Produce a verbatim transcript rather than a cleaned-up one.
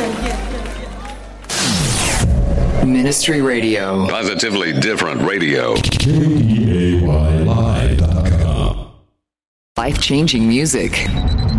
Ministry Radio. Positively different radio. K E A Y Live dot com. Life-changing music.